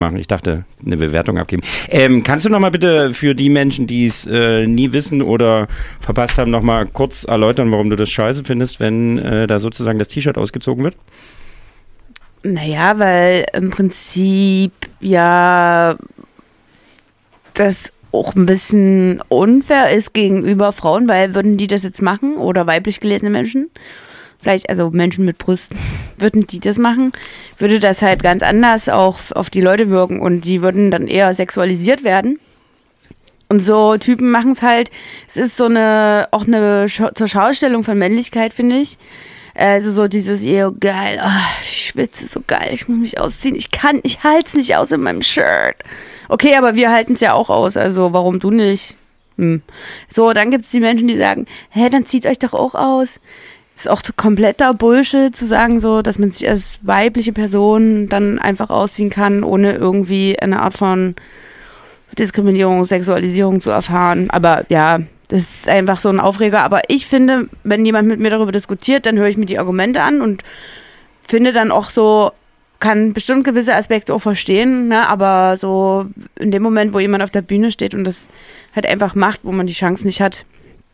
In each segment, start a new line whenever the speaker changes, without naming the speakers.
machen. Ich dachte, eine Bewertung abgeben. Kannst du nochmal bitte für die Menschen, die es nie wissen oder verpasst haben, nochmal kurz erläutern, warum du das scheiße findest, wenn da sozusagen das T-Shirt ausgezogen wird?
Naja, weil im Prinzip ja das auch ein bisschen unfair ist gegenüber Frauen, weil würden die das jetzt machen oder weiblich gelesene Menschen, vielleicht also Menschen mit Brüsten, würden die das machen, würde das halt ganz anders auch auf die Leute wirken und die würden dann eher sexualisiert werden. Und so Typen machen es halt, es ist so auch eine zur Schaustellung von Männlichkeit, finde ich. Also so dieses, geil, ich schwitze so geil, ich muss mich ausziehen, ich halte es nicht aus in meinem Shirt. Okay, aber wir halten es ja auch aus, also warum du nicht? So, dann gibt es die Menschen, die sagen, dann zieht euch doch auch aus. Ist auch kompletter Bullshit zu sagen, so, dass man sich als weibliche Person dann einfach ausziehen kann, ohne irgendwie eine Art von Diskriminierung, Sexualisierung zu erfahren. Aber ja, das ist einfach so ein Aufreger. Aber ich finde, wenn jemand mit mir darüber diskutiert, dann höre ich mir die Argumente an und finde dann auch so, kann bestimmt gewisse Aspekte auch verstehen, ne? Aber so in dem Moment, wo jemand auf der Bühne steht und das halt einfach macht, wo man die Chance nicht hat,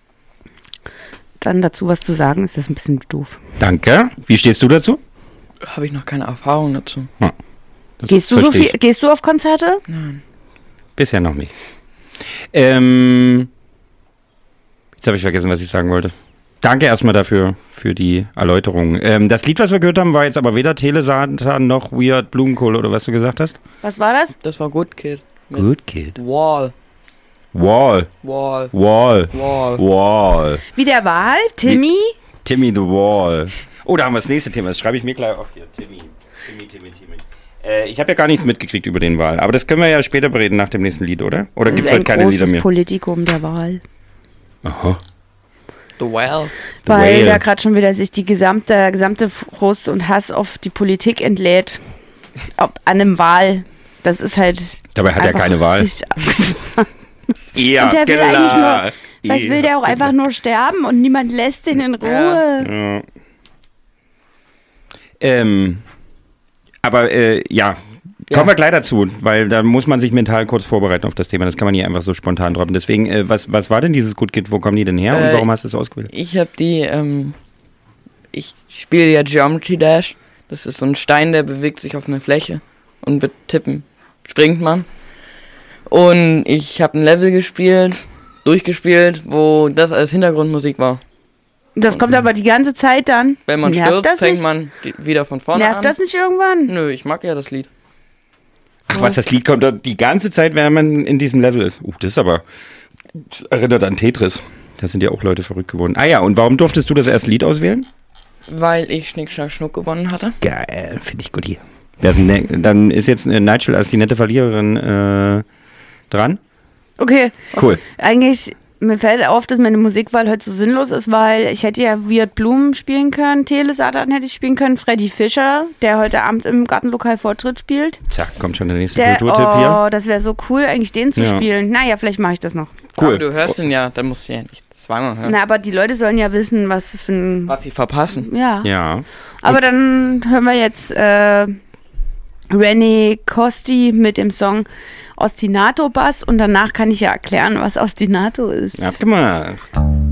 dann dazu was zu sagen, ist das ein bisschen doof.
Danke. Wie stehst du dazu?
Habe ich noch keine Erfahrung dazu.
Ja,
gehst du auf Konzerte?
Nein.
Bisher noch nicht. Jetzt habe ich vergessen, was ich sagen wollte. Danke erstmal dafür, für die Erläuterung. Das Lied, was wir gehört haben, war jetzt aber weder Telesatan noch Weird Blumenkohl oder was du gesagt hast?
Was war das?
Das war Good Kid.
Good Kid.
Wall.
Wie der Wal? Timmy?
Timmy the Wall. Oh, da haben wir das nächste Thema. Das schreibe ich mir gleich auf hier. Timmy. Ich habe ja gar nichts mitgekriegt über den Wal. Aber das können wir ja später bereden nach dem nächsten Lied, oder? Oder gibt es heute keine Lieder mehr?
Das ist ein Politikum, der Wal.
Aha.
The Whale.
Weil da gerade schon wieder sich der gesamte Frust und Hass auf die Politik entlädt. An einem Wal. Das ist halt.
Dabei hat er keine Wahl. Ja,
und der will eigentlich nur. Vielleicht will der auch einfach nur sterben und niemand lässt ihn in Ruhe.
Ja. Aber kommen wir gleich dazu, weil da muss man sich mental kurz vorbereiten auf das Thema. Das kann man nicht einfach so spontan droppen. Deswegen, was war denn dieses Good Kid? Wo kommen die denn her und warum hast du es ausgewählt?
Ich habe ich spiele ja Geometry Dash. Das ist so ein Stein, der bewegt sich auf einer Fläche und mit Tippen springt man. Und ich habe ein Level durchgespielt, wo das als Hintergrundmusik war.
Das kommt aber die ganze Zeit dann.
Wenn man stirbt, fängt man wieder von vorne an.
Nervt das nicht irgendwann?
Nö, ich mag ja das Lied.
Ach was, das Lied kommt da die ganze Zeit, während man in diesem Level ist. Das erinnert an Tetris. Da sind ja auch Leute verrückt geworden. Ah ja, und warum durftest du das erste Lied auswählen?
Weil ich Schnick, Schnack, Schnuck gewonnen hatte.
Geil, finde ich gut hier. Dann ist jetzt Nigel als die nette Verliererin dran.
Okay.
Cool.
Eigentlich, mir fällt auf, dass meine Musikwahl heute so sinnlos ist, weil ich hätte ja Weird Blumen spielen können, Telesatan hätte ich spielen können, Freddy Fischer, der heute Abend im Gartenlokal Vortritt spielt.
Zack, kommt schon der nächste Kulturtipp hier.
Oh, das wäre so cool, eigentlich den zu spielen. Naja, vielleicht mache ich das noch.
Cool.
Aber du hörst ihn ja, dann musst du ja nicht zweimal hören.
Na, aber die Leute sollen ja wissen, was das für ein...
Was sie verpassen.
Ja. Aber dann hören wir jetzt René Costi mit dem Song Ostinato Bass und danach kann ich ja erklären, was Ostinato ist.
Ja, guck mal.